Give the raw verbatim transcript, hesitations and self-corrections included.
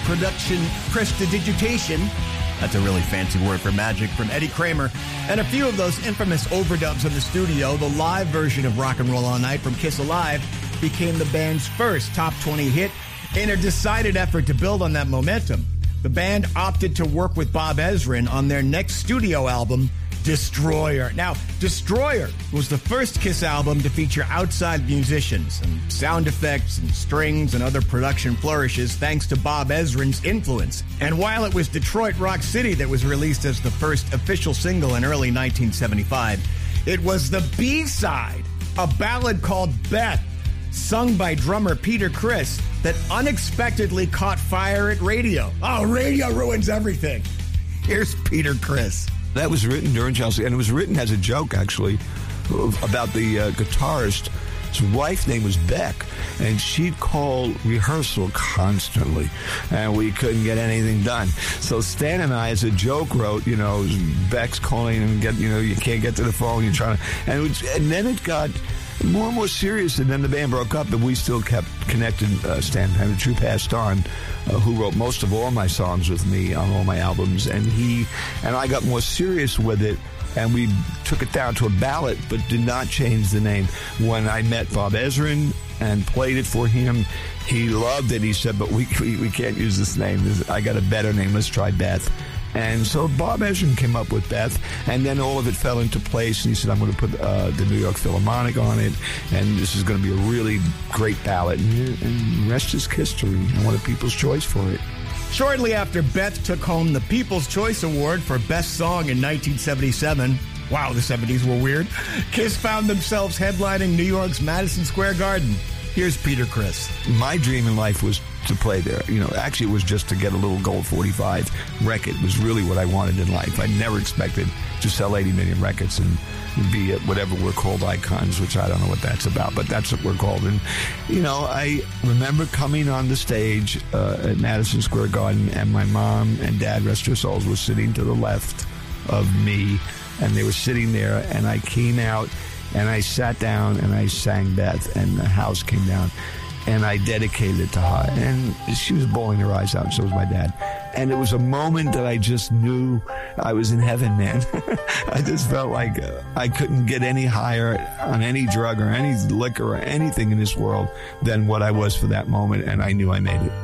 production prestidigitation, that's a really fancy word for magic, from Eddie Kramer, and a few of those infamous overdubs in the studio, the live version of Rock and Roll All Night from Kiss Alive became the band's first top twenty hit in a decided effort to build on that momentum. The band opted to work with Bob Ezrin on their next studio album, Destroyer. Now, Destroyer was the first Kiss album to feature outside musicians and sound effects and strings and other production flourishes thanks to Bob Ezrin's influence. And while it was Detroit Rock City that was released as the first official single in early nineteen seventy-five, it was the B-side, a ballad called Beth, sung by drummer Peter Criss, that unexpectedly caught fire at radio. Oh, radio ruins everything. Here's Peter Criss. That was written during Chelsea, and it was written as a joke, actually, about the uh, guitarist. His wife's name was Beck, and she'd call rehearsal constantly, and we couldn't get anything done. So Stan and I, as a joke, wrote, you know, Beck's calling and get, you know, you can't get to the phone, you're trying to, and, it was, and then it got more and more serious, and then the band broke up, and we still kept connected. uh, Stan Henry passed on, uh, who wrote most of all my songs with me on all my albums, and he and I got more serious with it, and we took it down to a ballad, but did not change the name. When I met Bob Ezrin and played it for him, he loved it. He said, but we, we, we can't use this name. I got a better name. Let's try Beth. And so Bob Ezrin came up with Beth, and then all of it fell into place, and he said, I'm going to put uh, the New York Philharmonic on it, and this is going to be a really great ballad. And, and rest is history. I won a People's Choice for it. Shortly after Beth took home the People's Choice Award for Best Song in nineteen seventy-seven, wow, the seventies were weird, Kiss found themselves headlining New York's Madison Square Garden. Here's Peter Criss. My dream in life was to play there. You know, actually, it was just to get a little gold forty-five record. It was really what I wanted in life. I never expected to sell eighty million records and be at whatever we're called icons, which I don't know what that's about, but that's what we're called. And, you know, I remember coming on the stage uh, at Madison Square Garden, and my mom and dad, rest their souls, were sitting to the left of me, and they were sitting there, and I came out, and I sat down, and I sang Beth, and the house came down, and I dedicated it to her. And she was bawling her eyes out, and so was my dad. And it was a moment that I just knew I was in heaven, man. I just felt like uh, I couldn't get any higher on any drug or any liquor or anything in this world than what I was for that moment, and I knew I made it.